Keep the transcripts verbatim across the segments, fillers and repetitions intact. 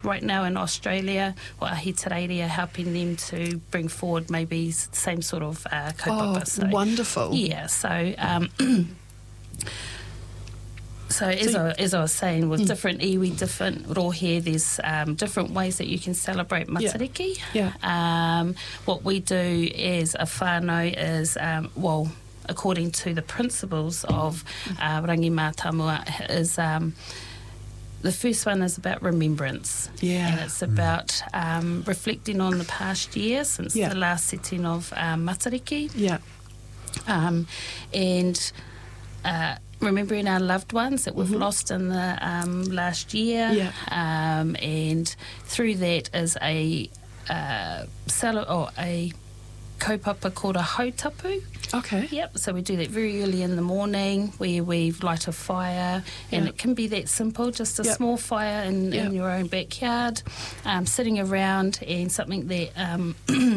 right now in Australia, or Ahi Tareiri are helping them to bring forward maybe same sort of uh, kaupapa. Oh, so, wonderful. Yeah, so... Um, So, as, So I, as I was saying, with Mm. different iwi, different rohe, there's um, different ways that you can celebrate Matariki. Yeah. Um, what we do as a whānau is, um, well, according to the principles of uh, Rangi Mātamua, is um, the first one is about remembrance. Yeah. And it's about um, reflecting on the past year since Yeah. the last setting of um, Matariki. Yeah. Um, and... Uh, remembering our loved ones that we've Mhm. lost in the um, last year, Yeah. um, and through that is a uh, cele- or a kaupapa called a hautapu. Okay. Yep, so we do that very early in the morning where we light a fire, and Yeah. it can be that simple, just a Yep. small fire in, Yep. in your own backyard, um, sitting around, and something that um,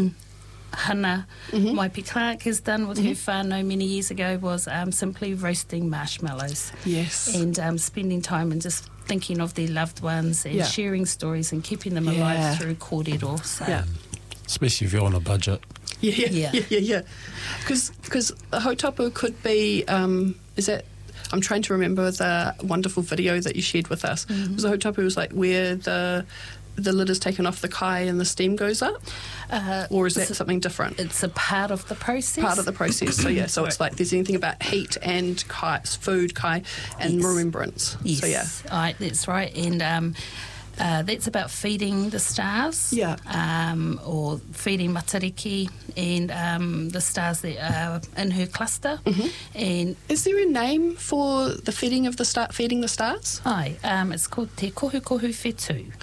Hannah Mhm. Maipi Clark has done with Mhm. her whānau many years ago was um, simply roasting marshmallows Yes. and um, spending time and just thinking of their loved ones and Yeah. sharing stories and keeping them Yeah. alive through kōrero. So, Yeah. Especially if you're on a budget. Yeah, yeah, Yeah. yeah, yeah, yeah. Because the hautapu could be, um, is that, I'm trying to remember the wonderful video that you shared with us. Mhm. The hautapu was like where the the lid is taken off the kai and the steam goes up? uh, Or is that it's, something different? it's a part of the process. Part of the process. So, yeah, so it's like there's anything about heat and kai, food, kai, and Yes. remembrance. Yes, So, yeah. right, that's right. And um, uh, that's about feeding the stars. Yeah. Um, or feeding Matariki and um, the stars that are in her cluster. Mhm. And Is there a name for the feeding of the star, feeding the stars? Ai, um, it's called Te Kohu Kohu Whetū.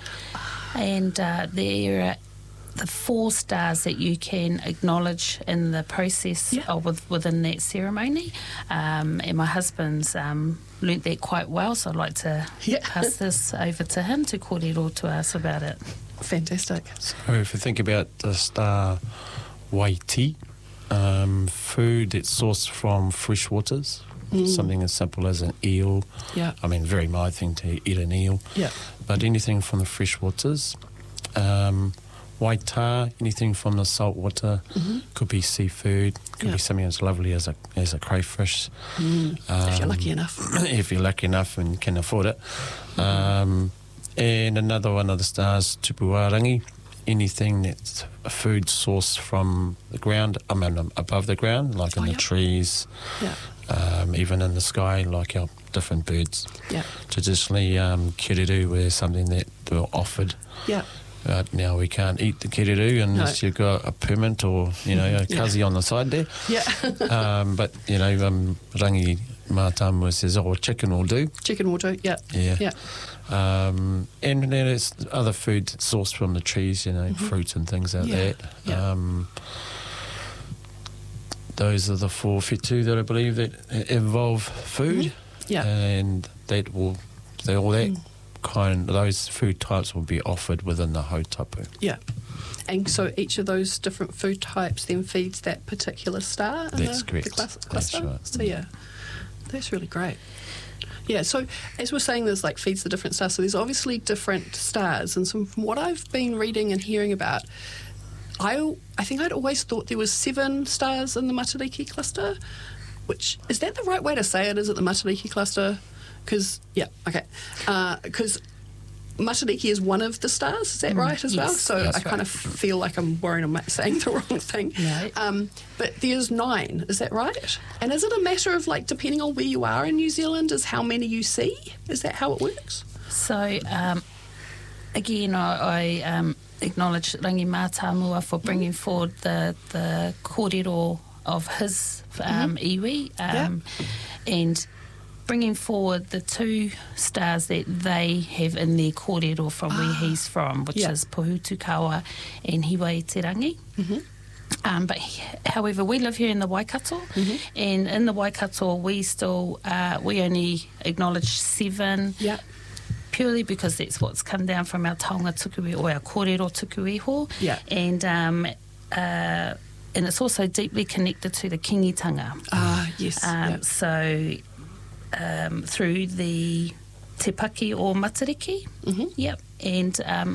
And uh, there are the four stars that you can acknowledge in the process Yeah. of with, within that ceremony. Um, and my husband's um, learnt that quite well, so I'd like to Yeah. pass this over to him to kōrero to us about it. Fantastic. So if you think about the star Waiti, um, food that's sourced from fresh waters, Mm. something as simple as an eel. Yeah. I mean, very my thing to eat an eel. Yeah. But anything from the fresh waters. Um, waita, anything from the salt water. Mhm. Could be seafood. Could Yeah. be something as lovely as a as a crayfish. Mm. if you're Um, lucky enough. if you're lucky enough and can afford it. Um, and another one of the stars, tupuarangi, anything that's a food sourced from the ground, I mean above the ground, like in Oh, the yeah. trees, Yeah. um, even in the sky, like our different birds. Yeah. Traditionally, um, kiriru was something that they were offered. Yeah. But now we can't eat the kiriru unless No. you've got a permit or, you know, a Yeah. kazi on the side there. Yeah. um, but, you know, um, Rangi Mātamua says, oh, chicken will do. Chicken water. Yeah. Yeah. Yeah. Um, and then there's other food sourced from the trees, you know, Mhm. fruits and things like Yeah, that. yeah. Um, those are the four whetū that I believe that involve food. Mhm. Yeah. And that will, they all that Mm. kind, those food types will be offered within the hautapu. Yeah. And so each of those different food types then feeds that particular star in That's the, correct. the class, That's cluster. right. So yeah, that's really great. Yeah, so as we're saying, there's like feeds the different stars. So there's obviously different stars, and so from what I've been reading and hearing about, I I think I'd always thought there was seven stars in the Matariki cluster. Which is that the right way to say it? Is it the Matariki cluster? Because yeah, okay, because. Matariki is one of the stars, is that Mm, right as well? yes, So that's I kind of feel like I'm worried I'm saying the wrong thing. No. Um, but there's nine, is that right? And is it a matter of like depending on where you are in New Zealand is how many you see? Is that how it works? So, um, again, I, I um, acknowledge Rangi Mātamua for bringing forward the, the kōrero of his um, iwi um, and bringing forward the two stars that they have in their kōrero from where he's from, which Yeah. is Pohutukawa and Hiwai Te Rangi. Mm-hmm. Um, but h- however, we live here in the Waikato, Mhm. and in the Waikato, we still uh, we only acknowledge seven, Yeah. purely because that's what's come down from our taonga tuku or our kōrero tuku iho, Yeah. and um, uh, and it's also deeply connected to the kingitanga. Ah, yes. Um, yeah. So um, through the te paki or matariki, Mhm. yep, and um,